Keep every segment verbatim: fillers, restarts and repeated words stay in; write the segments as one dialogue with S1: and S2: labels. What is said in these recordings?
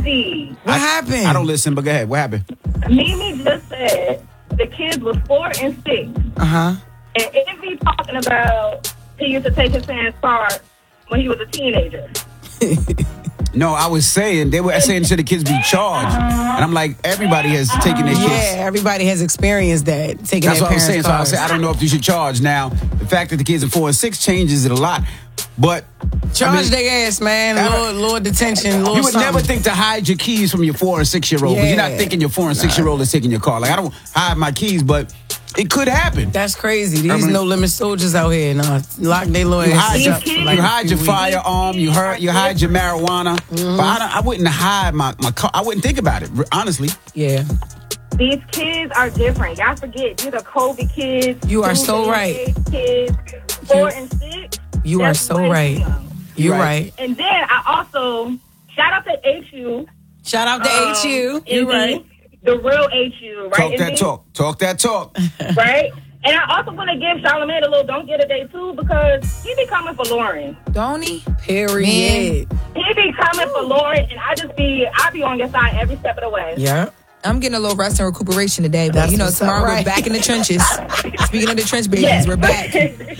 S1: Steve.
S2: What
S3: I,
S2: happened?
S3: I don't listen, but go ahead. What happened?
S1: Mimi just said the kids was four and six.
S2: Uh-huh.
S1: And Envy talking about he used to take his hands part when he was a teenager.
S3: No, I was saying, they were saying should the kids be charged. And I'm like, everybody has taken their kids.
S2: Yeah, everybody has experienced that, taking
S3: That's
S2: their
S3: what I was
S2: parents'
S3: saying. So I
S2: cars.
S3: said, I don't know if you should charge. Now, the fact that the kids are four and six changes it a lot. But
S2: Charge
S3: I mean,
S2: their ass, man.
S3: I-
S2: Lord, Lord detention, Lord
S3: you would
S2: something.
S3: never think to hide your keys from your four and six year old.
S2: Yeah.
S3: You're not thinking your four and six year old is taking your car. Like, I don't hide my keys, but it could happen.
S2: That's crazy. These
S3: I mean-
S2: no limit soldiers out here. Nah, lock their little
S3: You hide,
S2: asses
S3: your,
S2: up for
S3: you
S2: like a
S3: hide
S2: few
S3: your
S2: weeks.
S3: firearm, you hurt, you hide your marijuana.
S2: Mm-hmm.
S3: But I, don't, I wouldn't hide my, my car. I wouldn't think about it, honestly.
S2: Yeah.
S1: These kids are different. Y'all forget, these are COVID kids.
S2: You are so
S1: Tuesday
S2: right.
S1: Kids, four and six.
S2: You are
S1: That's
S2: so
S1: way
S2: right.
S1: young.
S2: You're
S3: Right.
S2: right.
S1: And then I also, shout out to H U.
S2: Shout out to
S1: um,
S2: H U. You're
S1: Indy,
S2: right.
S1: The real H U, right?
S3: Talk that
S1: Indy?
S3: talk. Talk that talk.
S1: Right? And I also want to give Charlamagne a little don't get a day too because he be coming for Lauren.
S4: Don't he?
S2: Period.
S1: He be coming for Lauren, and I just be, I be on your side every step of the way.
S2: Yeah.
S4: I'm getting a little rest and recuperation today, but
S2: That's
S4: you know,
S2: what's up,
S4: tomorrow
S2: right.
S4: we're back in the trenches. Speaking of the trench babies,
S1: Yes.
S4: we're back.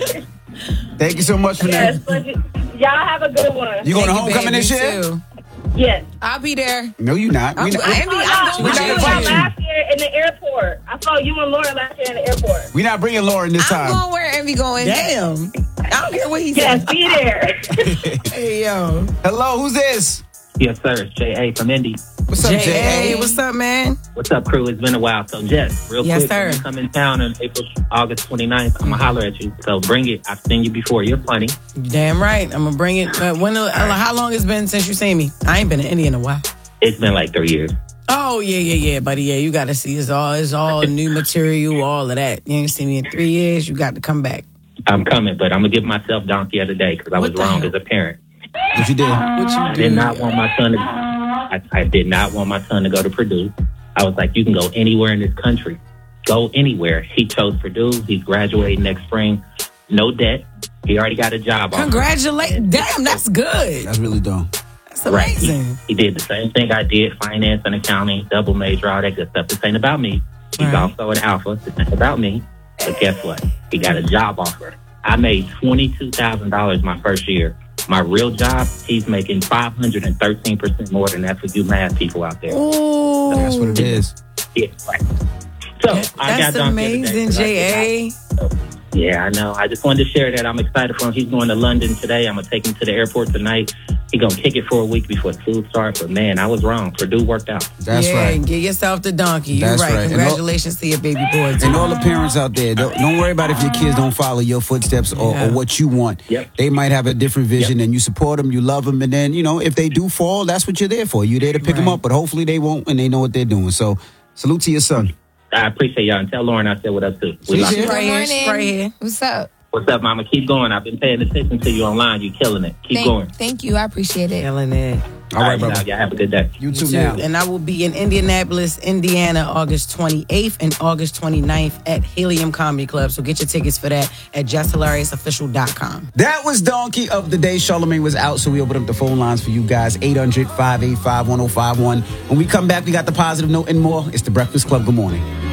S3: Thank you so much for
S1: Yes,
S3: that.
S1: but y- y'all have a good one.
S3: You going to
S4: Thank you,
S3: homecoming
S4: babe.
S3: this
S4: You
S3: year?
S4: too.
S1: Yes.
S4: I'll be there.
S3: No, you not.
S4: I'm,
S3: We not,
S4: Envy,
S1: Oh,
S4: I'm
S1: no,
S4: going
S1: we
S4: with
S1: saw
S3: not
S4: you.
S3: inviting
S1: y'all last year in the airport. I saw you and Lauren last year in the airport.
S3: we not bringing Lauren this
S4: I'm
S3: time.
S4: going where Envy going.
S2: Damn.
S4: I don't care what he
S1: Yes,
S4: says.
S1: be there.
S2: Hey, yo.
S3: Hello, who's this?
S5: Yes, sir. It's J A from Indy.
S3: What's up,
S2: J A,
S3: J A?
S2: what's up, man?
S5: What's up, crew? It's been a while. So, Jess, real
S2: Yes,
S5: quick,
S2: sir.
S5: when you come in town on April, August twenty-ninth, I'm going to holler at you. So, bring it. I've seen you before. You're funny.
S2: Damn right. I'm going to bring it. Uh, when? Uh, how long it's been since you seen me? I ain't been in India in a while.
S5: It's been like three years.
S2: Oh, yeah, yeah, yeah, buddy. Yeah, you got to see. It's all, it's all new material, all of that. You ain't seen me in three years. You got to come back.
S5: I'm coming, but I'm going to give myself donkey of the day because I was
S2: What the
S5: wrong
S2: hell?
S5: as a parent.
S3: What you did?
S2: What you
S5: I
S2: do?
S5: did not want my son to I, I did not want my son to go to Purdue. I was like, you can go anywhere in this country. Go anywhere. He chose Purdue. He's graduating next spring. No debt. He already got a job. offer.
S2: Congratulations. Damn, that's good.
S3: That's really dumb.
S2: That's amazing.
S5: He, he did the same thing I did, finance and accounting, double major, all that good stuff. This ain't about me. He's
S2: Right.
S5: also an alpha. This ain't about me. But guess what? He got a job offer. I made twenty-two thousand dollars my first year. My real job, he's making five hundred thirteen percent more than that for you math people out there.
S2: Ooh.
S3: That's what it is.
S5: Yeah, right. So, I
S2: That's
S5: got donkey of the day
S2: amazing,
S5: 'cause I
S2: J A.
S5: did not- Yeah, I know. I just wanted to share that. I'm excited for him. He's going to London today. I'm going to take him to the airport tonight. He's going to kick it for a week before school starts. But, man, I was wrong. Purdue worked out.
S3: That's
S2: yeah,
S3: right.
S2: get yourself the donkey. You're
S3: That's
S2: right.
S3: right. And
S2: Congratulations to your baby boy.
S3: And all the parents out there, don't, don't worry about if your kids don't follow your footsteps or,
S2: Yeah.
S3: or what you want.
S5: Yep.
S3: They might have a different vision, and you support them, you love them, and then, you know, if they do fall, that's what you're there for. You're there to pick them
S2: Right.
S3: up, but hopefully they won't, and they know what they're doing. So, salute to your son.
S5: I appreciate y'all. And tell Lauren I said what up, too. We
S3: She's
S5: love
S3: here.
S5: you.
S2: Right here,
S4: Good morning.
S2: right here.
S4: What's up?
S5: What's up, Mama? Keep going. I've been paying attention to you online. You're killing it. Keep
S4: Thank,
S5: going.
S4: thank you. I appreciate it.
S2: Killing it.
S3: All right,
S5: y'all.
S3: brother.
S5: Y'all have a good day.
S3: You too
S2: Too.
S3: now.
S2: And I will be in Indianapolis, Indiana, August twenty-eighth and August twenty-ninth at Helium Comedy Club. So get your tickets for that at just hilarious official dot com.
S3: That was Donkey of the Day. Charlamagne was out, so we opened up the phone lines for you guys. eight hundred, five eight five, one oh five one. When we come back, we got the positive note and more. It's the Breakfast Club. Good morning.